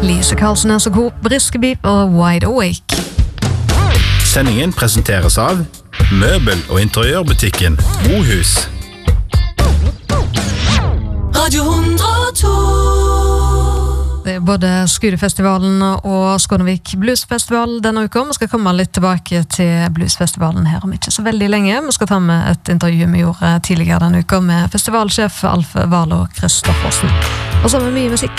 Lise Karlsen og Coop, Briskeby og Wide Awake. Sendingen presenteres av Møbel- og interiørbutikken Bohus. Radio 102. Det er både Skudefestivalen og Skånevik Bluesfestival denne uka. Vi skal komme litt tilbake til Bluesfestivalen her om ikke så veldig lenge. Vi skal ta med et intervju vi gjorde tidligere denne uka med festivalsjef Alf Wahl og Kristoffersen. Og så med mye musikk.